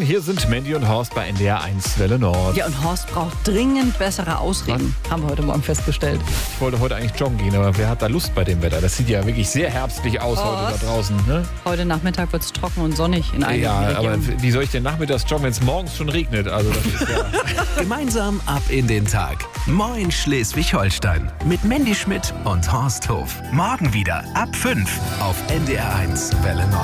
Hier sind Mandy und Horst bei NDR 1 Welle Nord. Ja, und Horst braucht dringend bessere Ausreden, haben wir heute Morgen festgestellt. Ich wollte heute eigentlich joggen gehen, aber wer hat da Lust bei dem Wetter? Das sieht ja wirklich sehr herbstlich aus heute da draußen. Ne? Heute Nachmittag wird es trocken und sonnig in einigen Ja, Regionen. aber wie soll ich denn nachmittags joggen, wenn es morgens schon regnet? Also das ist ja Gemeinsam ab in den Tag. Moin Schleswig-Holstein. Mit Mandy Schmidt und Horst Hof. Morgen wieder ab 5 auf NDR 1 Welle Nord.